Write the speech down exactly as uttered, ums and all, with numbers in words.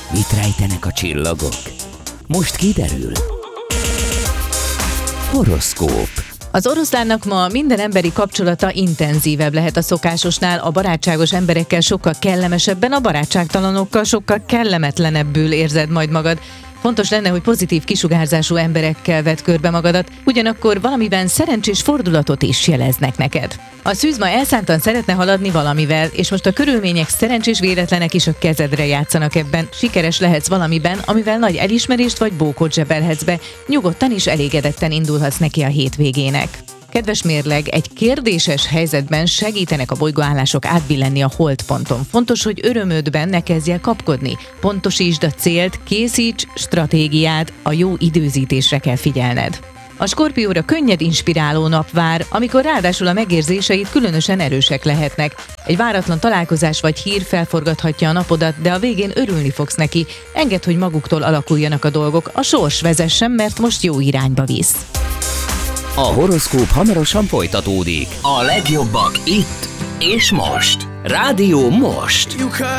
Mit rejtenek a csillagok? Most kiderül. Horoszkóp. Az oroszlánnak ma minden emberi kapcsolata intenzívebb lehet a szokásosnál, a barátságos emberekkel sokkal kellemesebben, a barátságtalanokkal sokkal kellemetlenebbül érzed majd magad. Fontos lenne, hogy pozitív kisugárzású emberekkel vedd körbe magadat, ugyanakkor valamiben szerencsés fordulatot is jeleznek neked. A szűz ma elszántan szeretne haladni valamivel, és most a körülmények szerencsés véletlenek is a kezedre játszanak ebben. Sikeres lehetsz valamiben, amivel nagy elismerést vagy bókot zsebelhetsz be, nyugodtan és elégedetten indulhatsz neki a hétvégének. Kedves mérleg, egy kérdéses helyzetben segítenek a bolygóállások átbillenni a holdponton. Fontos, hogy örömödben ne kezdj el kapkodni. Pontosítsd a célt, készíts stratégiát, a jó időzítésre kell figyelned. A Skorpióra könnyed, inspiráló nap vár, amikor ráadásul a megérzéseid különösen erősek lehetnek. Egy váratlan találkozás vagy hír felforgathatja a napodat, de a végén örülni fogsz neki. Engedd, hogy maguktól alakuljanak a dolgok, a sors vezessen, mert most jó irányba visz. A horoszkóp hamarosan folytatódik. A legjobbak itt és most. Rádió Most.